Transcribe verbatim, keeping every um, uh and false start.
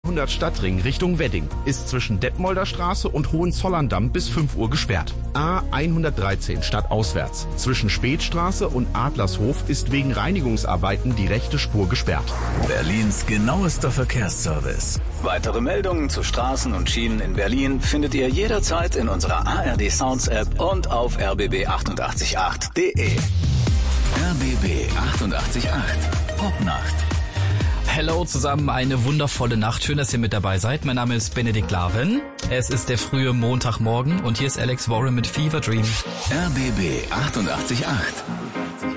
hundert Stadtring Richtung Wedding ist zwischen Detmolder Straße und Hohenzollern-Damm bis fünf Uhr gesperrt. A hundertdreizehn stadtauswärts zwischen Spätstraße und Adlershof ist wegen Reinigungsarbeiten die rechte Spur gesperrt. Berlins genauester Verkehrsservice. Weitere Meldungen zu Straßen und Schienen in Berlin findet ihr jederzeit in unserer A R D Sounds App und auf r b b achtundachtzig Komma acht punkt de. R B B achtundachtzig Komma acht Popnacht. Hello zusammen, eine wundervolle Nacht. Schön, dass ihr mit dabei seid. Mein Name ist Benedikt Laven. Es ist der frühe Montagmorgen und hier ist Alex Warren mit Fever Dream. R B B achtundachtzig Komma acht.